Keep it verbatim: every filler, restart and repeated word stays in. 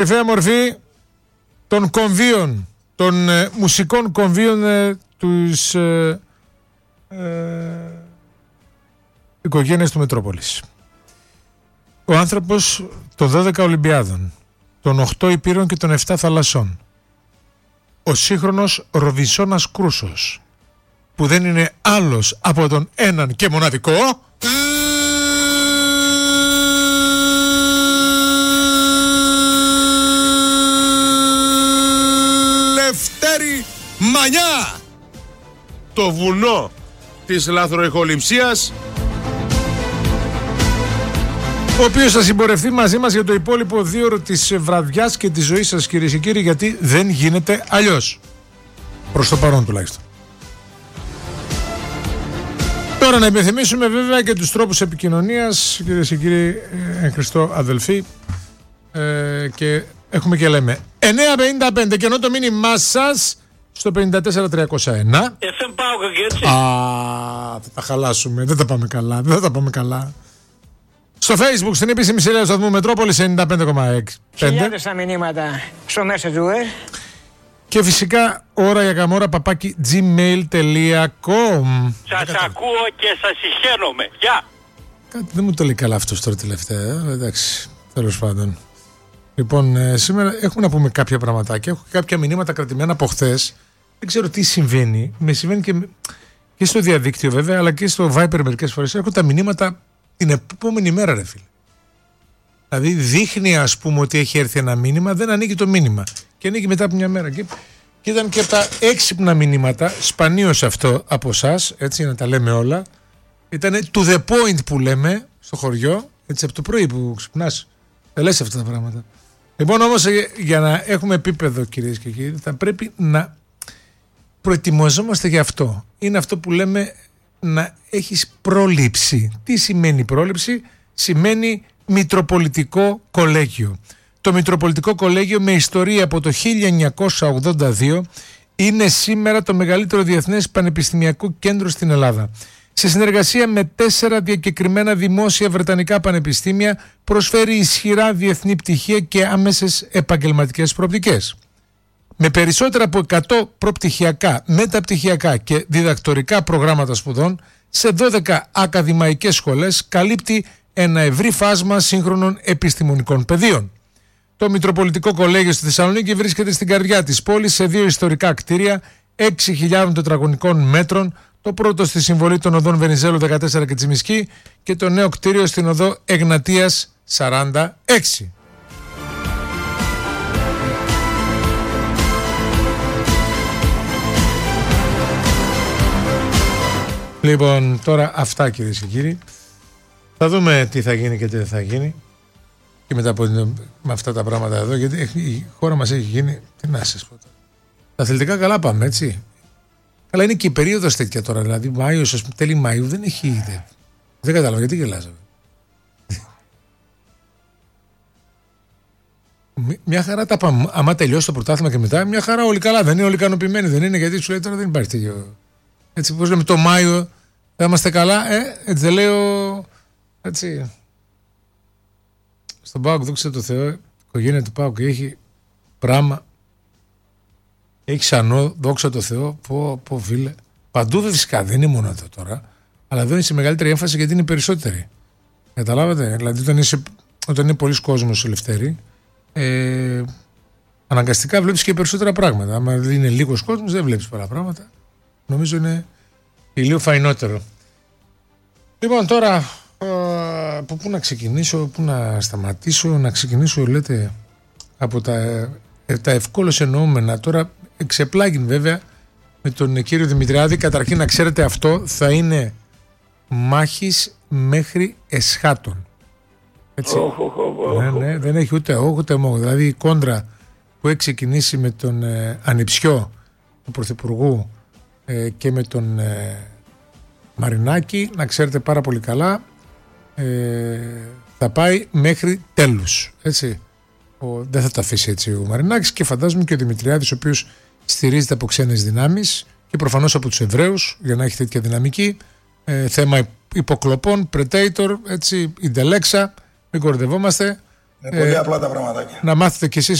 κορυφαία μορφή των κομβίων, των ε, μουσικών κομβίων ε, τους ε, ε, οικογένειες του Μετρόπολης. Ο άνθρωπος των δώδεκα Ολυμπιάδων, των οκτώ Υπήρων και των επτά θαλασσών. Ο σύγχρονος Ροβινσόνας Κρούσος, που δεν είναι άλλος από τον έναν και μοναδικό Λευτέρη Μανιά, το βουνό της λαθροεχοληψίας, ο οποίος θα συμπορευτεί μαζί μας για το υπόλοιπο δύο ώρο της βραδιάς και της ζωής σας, κυρίες και κύριοι, γιατί δεν γίνεται αλλιώς. Προς το παρόν τουλάχιστον. Τώρα να υπενθυμίσουμε βέβαια και τους τρόπους επικοινωνίας, κυρίες και κύριοι, εν Χριστώ αδελφοί, ε, και έχουμε και λέμε εννιά πενήντα πέντε και ενώ το μήνυμά σας στο πενήντα τέσσερα τριακόσια ένα. εφ εμ πάω και έτσι. Α, θα τα χαλάσουμε, δεν τα πάμε καλά, δεν θα τα πάμε καλά. Στο Facebook, στην επίσημη σελίδα του σταθμού Μετρόπολης ενενήντα πέντε κόμμα πέντε. Χιλιάδες τα μηνύματα στο Messenger. Και φυσικά ώρα για καμόρα παπάκι gmail τελεία com. Σας ακούω και σας συγχαίρομαι. Γεια. Κάτι δεν μου το λέει καλά αυτό τώρα τελευταία. Ε, εντάξει, τέλος πάντων. Λοιπόν, ε, σήμερα έχουμε να πούμε κάποια πραγματάκια. Έχω κάποια μηνύματα κρατημένα από χθες. Δεν ξέρω τι συμβαίνει. Με συμβαίνει και, και στο διαδίκτυο βέβαια, αλλά και στο Viber μερικές φορές. Έχω τα μηνύματα την επόμενη μέρα, ρε φίλε. Δηλαδή δείχνει, ας πούμε, ότι έχει έρθει ένα μήνυμα, δεν ανοίγει το μήνυμα. Και ανοίγει μετά από μια μέρα. Και, και ήταν και από τα έξυπνα μηνύματα, σπανίως αυτό από εσάς, έτσι να τα λέμε όλα. Ήταν to the point που λέμε στο χωριό, έτσι από το πρωί που ξυπνάς. Δεν λες αυτά τα πράγματα. Λοιπόν, όμως, για να έχουμε επίπεδο, κυρίες και κύριοι, θα πρέπει να προετοιμαζόμαστε για αυτό. Είναι αυτό που λέμε να έχεις πρόληψη. Τι σημαίνει πρόληψη? Σημαίνει Μητροπολιτικό Κολέγιο. Το Μητροπολιτικό Κολέγιο, με ιστορία από το χίλια εννιακόσια ογδόντα δύο, είναι σήμερα το μεγαλύτερο διεθνές πανεπιστημιακό κέντρο στην Ελλάδα. Σε συνεργασία με τέσσερα διακεκριμένα δημόσια βρετανικά πανεπιστήμια, προσφέρει ισχυρά διεθνή πτυχία και άμεσες επαγγελματικές προοπτικές. Με περισσότερα από εκατό προπτυχιακά, μεταπτυχιακά και διδακτορικά προγράμματα σπουδών σε δώδεκα ακαδημαϊκές σχολές, καλύπτει ένα ευρύ φάσμα σύγχρονων επιστημονικών πεδίων. Το Μητροπολιτικό Κολέγιο στη Θεσσαλονίκη βρίσκεται στην καρδιά της πόλης, σε δύο ιστορικά κτίρια έξι χιλιάδων τετραγωνικών μέτρων, το πρώτο στη συμβολή των οδών Βενιζέλου δεκατέσσερα και Τσιμισκή και το νέο κτίριο στην οδό Εγνατίας σαράντα έξι. Λοιπόν, τώρα αυτά, κυρίες και κύριοι. Θα δούμε τι θα γίνει και τι δεν θα γίνει. Και μετά από με αυτά τα πράγματα εδώ, γιατί η χώρα μας έχει γίνει. Τι να σας πω τώρα. Τα αθλητικά καλά πάμε, έτσι. Αλλά είναι και η περίοδος τέτοια τώρα. Δηλαδή, Μάιος, ας πούμε, τέλη Μαΐου δεν έχει ιδέα. Δεν κατάλαβα γιατί γελάζαμε. Μια χαρά τα πάμε. Άμα τελειώσει το πρωτάθλημα και μετά, μια χαρά όλοι καλά. Δεν είναι όλοι ικανοποιημένοι. Δεν είναι, γιατί σου λέει τώρα δεν υπάρχει τέτοιο. Έτσι, πώς λέμε, το Μάιο θα είμαστε καλά. Ε, έτσι δεν λέω. Έτσι. Στον ΠΑΟΚ, δόξα τω Θεώ, η οικογένεια του ΠΑΟΚ έχει πράγμα. Έχει σανό, δόξα τω Θεώ. Πω, πω, φίλε. Παντού φυσικά δεν είναι μόνο αυτό τώρα. Αλλά εδώ είναι σε μεγαλύτερη έμφαση γιατί είναι περισσότεροι. Καταλάβατε. Δηλαδή, όταν, είσαι, όταν είναι πολλοί κόσμος ελευθεροί, ε, αναγκαστικά βλέπεις και περισσότερα πράγματα. Αν είναι λίγος κόσμος, δεν βλέπεις πολλά πράγματα. Νομίζω είναι λίγο φαϊνότερο. Λοιπόν, τώρα από πού να ξεκινήσω, πού να σταματήσω, να ξεκινήσω, λέτε, από τα, ε, τα ευκόλως εννοούμενα. Τώρα εξεπλάγει βέβαια με τον κύριο Δημητριάδη. Καταρχήν να ξέρετε, αυτό θα είναι μάχης μέχρι εσχάτων. Έτσι. Oh, oh, oh, oh. Ναι, ναι, δεν έχει ούτε όχ ούτε μόχ. Δηλαδή η κόντρα που έχει ξεκινήσει με τον ε, ανιψιό του Πρωθυπουργού ε, και με τον ε, Μαρινάκη, να ξέρετε πάρα πολύ καλά, ε, θα πάει μέχρι τέλους. Έτσι. Ο, δεν θα τα αφήσει έτσι ο Μαρινάκης, και φαντάζομαι και ο Δημητριάδης, ο οποίος στηρίζεται από ξένες δυνάμεις και προφανώς από τους Εβραίους για να έχει τέτοια δυναμική. Ε, θέμα υποκλοπών, Predator, έτσι, Ιντελέξα, μην κορδευόμαστε. Είναι πολύ απλά τα πραγματάκια. Να μάθετε κι εσείς